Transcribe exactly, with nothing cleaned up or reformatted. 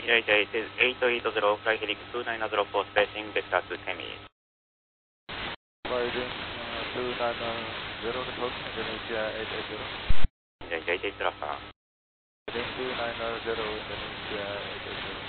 United eight eight zero, fly helix two nine zero four, spacing vector to Temi. Flight uh, two nine zero report, Indonesia eight eight zero. Indonesia eight eight zero. Heading two nine zero, Indonesia eight eight zero.